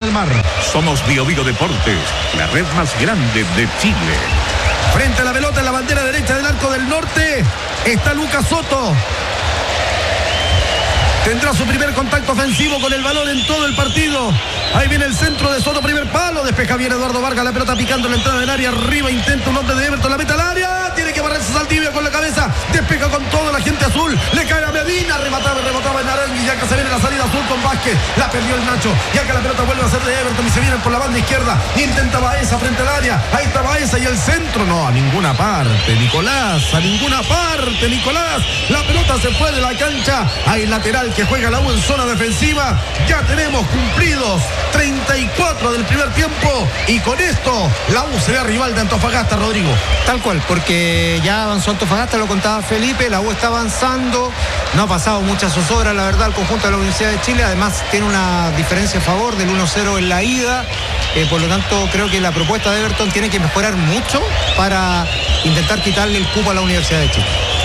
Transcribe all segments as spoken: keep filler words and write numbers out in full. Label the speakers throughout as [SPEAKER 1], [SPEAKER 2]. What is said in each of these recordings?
[SPEAKER 1] del mar.
[SPEAKER 2] Somos Bio Bio Deportes, la red más grande de Chile.
[SPEAKER 1] Frente a la pelota en la bandera derecha del arco del norte está Lucas Soto. Tendrá su primer contacto ofensivo con el balón en todo el partido. Ahí viene el centro de Soto, primer palo. Despeja bien Eduardo Vargas, la pelota picando en la entrada del área. Arriba intenta un hombre de Everton, la mete al área. Tiene que barrerse Saldivia con la cabeza. Despeja con todo la gente azul. Le cae a Medina, remataba y remataba en Arangui. Ya que se viene la salida azul con Vázquez. La perdió el Nacho. Ya que la pelota vuelve a ser de Everton y se vienen por la banda izquierda. Intenta Baeza frente al área. Ahí está Baeza y el centro. No, a ninguna parte, Nicolás. A ninguna parte, Nicolás. La pelota se fue de la cancha. Hay lateral que juega la U en zona defensiva. Ya tenemos cumplidos treinta y cuatro del primer tiempo y con esto la U será rival de Antofagasta, Rodrigo.
[SPEAKER 3] Tal cual, porque ya avanzó Antofagasta, lo contaba Felipe, la U está avanzando, no ha pasado mucha zozobra, la verdad, el conjunto de la Universidad de Chile, además tiene una diferencia a favor del uno cero en la ida, eh, por lo tanto creo que la propuesta de Everton tiene que mejorar mucho para intentar quitarle el cupo a la Universidad de Chile.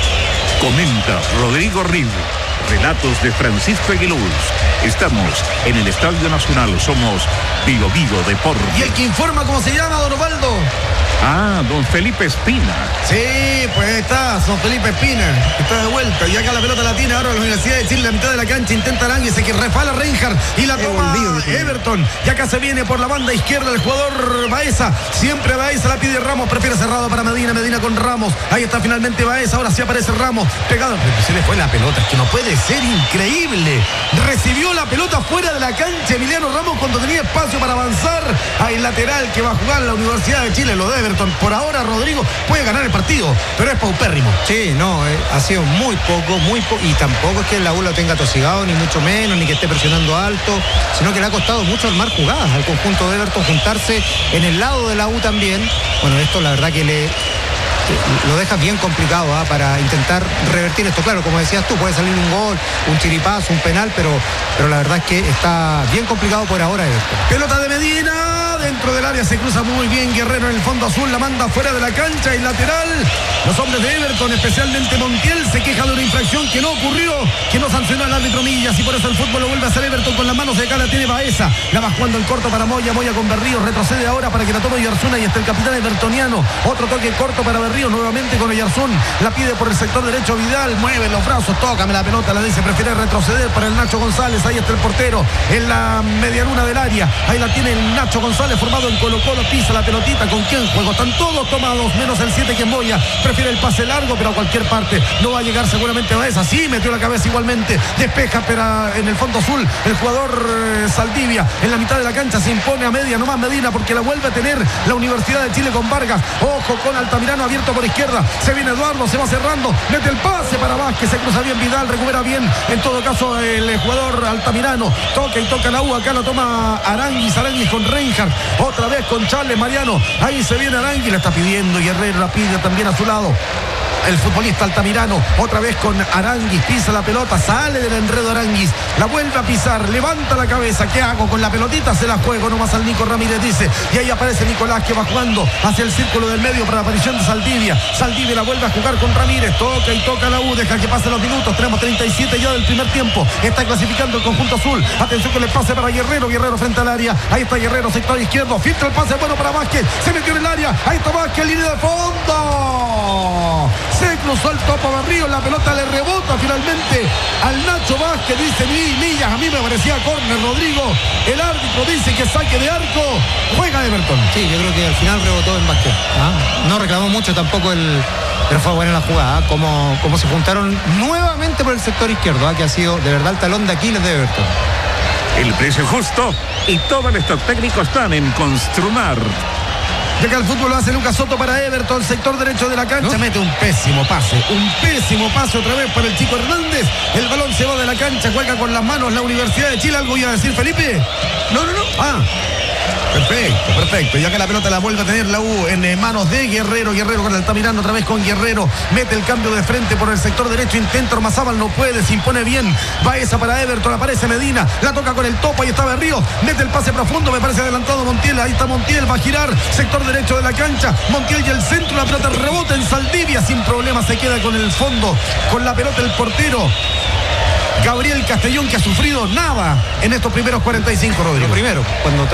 [SPEAKER 2] Comenta Rodrigo Rivo. Relatos de Francisco Aguiluz. Estamos en el Estadio Nacional. Somos Bio Bio Deportes.
[SPEAKER 1] ¿Y el que informa cómo se llama, don Osvaldo?
[SPEAKER 2] Ah, don Felipe Espina.
[SPEAKER 1] Sí, pues está, don Felipe Espina. Está de vuelta. Y acá la pelota la tiene ahora la Universidad de Chile, la mitad de la cancha. Intenta Arangui, se que refala Reinhardt y la toma Everton. Y acá se viene por la banda izquierda el jugador Baeza. Siempre Baeza la pide Ramos. Prefiere cerrado para Medina. Medina con Ramos. Ahí está finalmente Baeza. Ahora sí aparece Ramos. Pegado. Se le fue la pelota. Es que no puede ser, increíble. Recibió la pelota fuera de la cancha Emiliano Ramos cuando tenía espacio para avanzar. Hay lateral que va a jugar la Universidad de Chile. Lo debe. Por ahora Rodrigo puede ganar el partido, pero es paupérrimo.
[SPEAKER 3] Sí, no, eh, ha sido muy poco, muy poco, y tampoco es que la U lo tenga tosigado, ni mucho menos, ni que esté presionando alto, sino que le ha costado mucho armar jugadas al conjunto de Everton, juntarse en el lado de la U también. Bueno, esto la verdad que le lo deja bien complicado ¿eh? para intentar revertir esto. Claro, como decías tú, puede salir un gol, un chiripazo, un penal, pero, pero la verdad es que está bien complicado por ahora Everton.
[SPEAKER 1] Pelota de Medina, dentro del área se cruza muy bien Guerrero en el fondo azul, la manda fuera de la cancha y lateral. Los hombres de Everton, especialmente Montiel, se queja de una infracción que no ocurrió, que no sancionó al árbitro Millas, y por eso el fútbol lo vuelve a hacer Everton con las manos de acá, la tiene Baeza, la va jugando en corto para Moya, Moya con Berrío, retrocede ahora para que la tome Oyarzún, y está el capitán evertoniano, otro toque corto para Berrío, nuevamente con Oyarzún, la pide por el sector derecho Vidal, mueve los brazos, tócame la pelota, la dice, prefiere retroceder para el Nacho González, ahí está el portero, en la medialuna del área, ahí la tiene el Nacho González, formado en Colo Colo, pisa la pelotita, ¿con quién juego? Están todos tomados, menos el siete que es Moya, prefiere el pase largo, pero a cualquier parte, no va a llegar seguramente Baeza, sí, metió la cabeza igualmente, despeja, pero en el fondo azul, el jugador eh, Saldivia, en la mitad de la cancha, se impone a media, nomás Medina, porque la vuelve a tener la Universidad de Chile con Vargas, ojo con Altamirano abierto por izquierda, se viene Eduardo, se va cerrando, mete el pase para Vázquez, se cruza bien Vidal, recupera bien, en todo caso el jugador Altamirano, toca y toca la U, acá la toma Aranguis, Aranguis con Reinhardt, otra vez con Charles Mariano, ahí se viene Aranguis, la está pidiendo y Herrera la pide también a su lado. El futbolista Altamirano, otra vez con Aranguis, pisa la pelota, sale del enredo Aranguis, la vuelve a pisar, levanta la cabeza, ¿qué hago con la pelotita? Se la juego nomás al Nico Ramírez, dice, y ahí aparece Nicolás que va jugando hacia el círculo del medio para la aparición de Saldivia, Saldivia la vuelve a jugar con Ramírez, toca y toca la U, deja que pasen los minutos, tenemos treinta y siete ya del primer tiempo, está clasificando el conjunto azul, atención con el pase para Guerrero, Guerrero frente al área, ahí está Guerrero, sector izquierdo, filtra el pase bueno para Vázquez, se metió en el área, ahí está Vázquez, línea de fondo, se cruzó el topo Berrío, la pelota le rebota finalmente al Nacho Vázquez, dice Millas, a mí me parecía córner, Rodrigo, el árbitro dice que saque de arco, juega Everton.
[SPEAKER 3] Sí, yo creo que al final rebotó en Vázquez, ¿ah? No reclamó mucho tampoco el, pero fue buena la jugada, ¿ah? como, como se juntaron nuevamente por el sector izquierdo, ¿ah? Que ha sido de verdad el talón de Aquiles de Everton.
[SPEAKER 2] El precio justo y todo el stock técnico están en Construmar.
[SPEAKER 1] Ya que el fútbol lo hace Lucas Soto para Everton, sector derecho de la cancha, ¿no? Mete un pésimo pase, un pésimo pase otra vez para el chico Hernández, el balón se va de la cancha, juega con las manos la Universidad de Chile, ¿algo iba a decir Felipe? No, no, no, ah, perfecto, perfecto, ya que la pelota la vuelve a tener la U en eh, manos de Guerrero, Guerrero con el Altamirano, otra vez con Guerrero, mete el cambio de frente por el sector derecho, intenta Ormazábal, no puede, se impone bien, Baeza para Everton, aparece Medina, la toca con el topo, ahí está Berrío, mete el pase profundo, me parece adelantado Montiel, ahí está Montiel, va a girar, sector derecho de la cancha, Montiel y el centro, la pelota rebota en Saldivia, sin problema se queda con el fondo, con la pelota el portero Gabriel Castellón, que ha sufrido nada en estos primeros cuarenta y cinco, Rodrigo.
[SPEAKER 3] Lo primero, cuando